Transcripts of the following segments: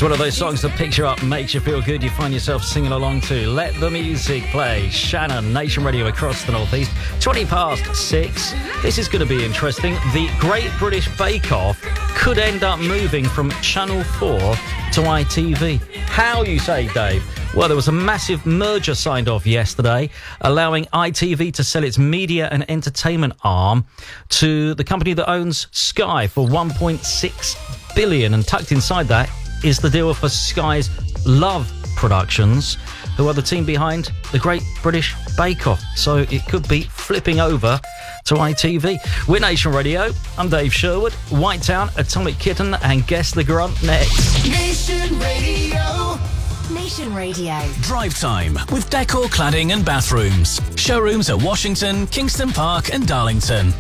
It's one of those songs that picks you up, makes you feel good, you find yourself singing along to. Let the music play. Shannon, Nation Radio across the Northeast. 20 past 6. This is going to be interesting. The Great British Bake Off could end up moving from Channel 4 to ITV. How, you say, Dave? Well, there was a massive merger signed off yesterday, allowing ITV to sell its media and entertainment arm to the company that owns Sky for $1.6 billion. And tucked inside that is the deal for Sky's Love Productions, who are the team behind the Great British Bake Off. So it could be flipping over to ITV. We're Nation Radio. I'm Dave Sherwood. Whitetown, Atomic Kitten, and Guess the Grunt next. Nation Radio. Nation Radio. Drive Time with Decor Cladding and Bathrooms. Showrooms at Washington, Kingston Park and Darlington.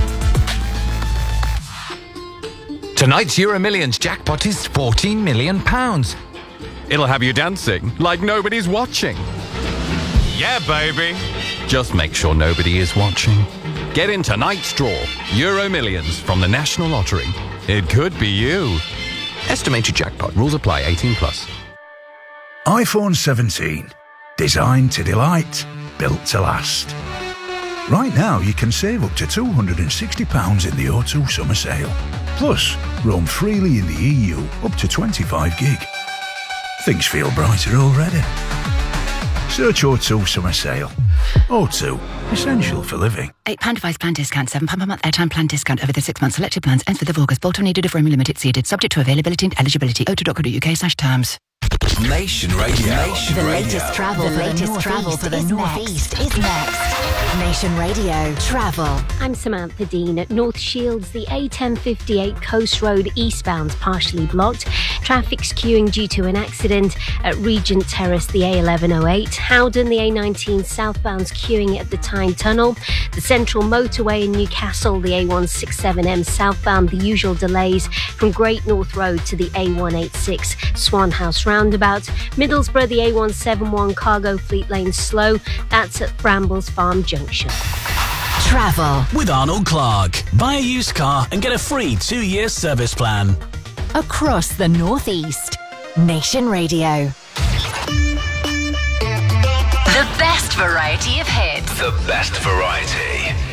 Tonight's Euro Millions jackpot is £14 million. It'll have you dancing like nobody's watching. Yeah, baby. Just make sure nobody is watching. Get in tonight's draw. Euro Millions from the National Lottery. It could be you. Estimated jackpot. Rules apply. 18 plus. iPhone 17. Designed to delight. Built to last. Right now, you can save up to £260 in the O2 summer sale. Plus, roam freely in the EU up to 25 gig. Things feel brighter already. Search O2 summer sale. O2, essential for living. £8 device plan discount, £7 per month airtime plan discount over the 6 months. Selected plans ends 5th of August. Bolt on needed if roaming limit exceeded. Subject to availability and eligibility. O2.co.uk/terms. Nation Radio. The latest travel for the Northeast is next. Nation Radio Travel. I'm Samantha Dean. At North Shields, the A1058 Coast Road eastbound's partially blocked. Traffic's queuing due to an accident at Regent Terrace, the A1108. Howden, the A19 southbound's queuing at the Tyne Tunnel. The Central Motorway in Newcastle, the A167M southbound, the usual delays from Great North Road to the A186 Swan House roundabout. Middlesbrough, the A171 Cargo Fleet Lane slow. That's at Brambles Farm Junction. Travel With Arnold Clark. Buy a used car and get a free 2-year service plan. across the Northeast. Nation Radio. The best variety of hits. The best variety.